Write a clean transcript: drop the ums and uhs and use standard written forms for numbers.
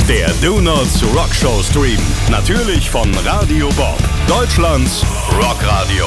Der Donuts Rock Show Stream. Natürlich von Radio Bob. Deutschlands Rockradio.